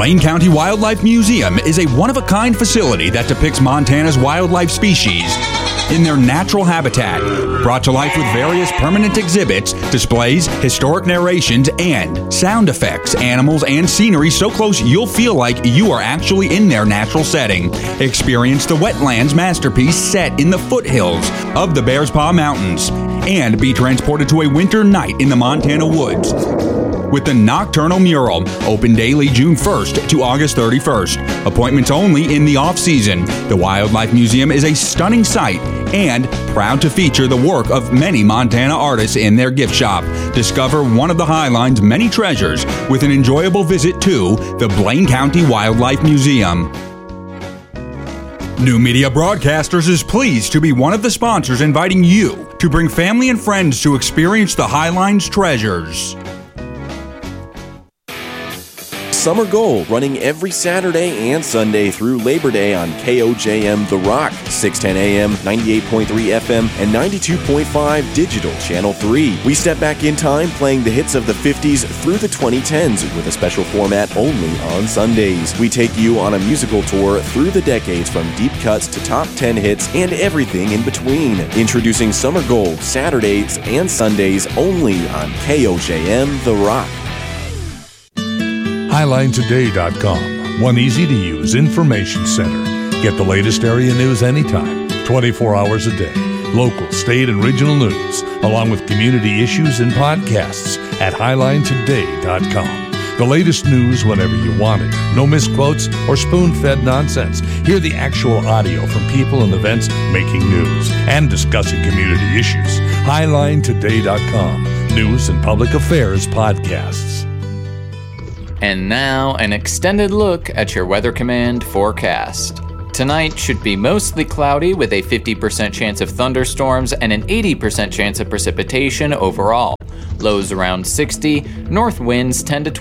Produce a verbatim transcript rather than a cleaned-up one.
Blaine County Wildlife Museum is a one-of-a-kind facility that depicts Montana's wildlife species in their natural habitat, brought to life with various permanent exhibits, displays, historic narrations, and sound effects, animals, and scenery so close you'll feel like you are actually in their natural setting. Experience the Wetlands masterpiece set in the foothills of the Bears Paw Mountains, and be transported to a winter night in the Montana woods with the Nocturnal Mural, open daily June first to August thirty-first. Appointments only in the off-season. The Wildlife Museum is a stunning sight and proud to feature the work of many Montana artists in their gift shop. Discover one of the Highline's many treasures with an enjoyable visit to the Blaine County Wildlife Museum. New Media Broadcasters is pleased to be one of the sponsors inviting you to bring family and friends to experience the Highline's treasures. Summer Gold, running every Saturday and Sunday through Labor Day on K O J M The Rock, six ten A M, ninety-eight point three F M, and ninety-two point five Digital Channel three. We step back in time playing the hits of the fifties through the twenty tens with a special format only on Sundays. We take you on a musical tour through the decades from deep cuts to top ten hits and everything in between. Introducing Summer Gold, Saturdays and Sundays only on K O J M The Rock. Highline Today dot com, one easy-to-use information center. Get the latest area news anytime, twenty-four hours a day. Local, state, and regional news, along with community issues and podcasts at Highline Today dot com. The latest news whenever you want it. No misquotes or spoon-fed nonsense. Hear the actual audio from people and events making news and discussing community issues. Highline Today dot com, news and public affairs podcasts. And now, an extended look at your Weather Command forecast. Tonight should be mostly cloudy with a fifty percent chance of thunderstorms and an eighty percent chance of precipitation overall. Lows around sixty, north winds ten to twenty.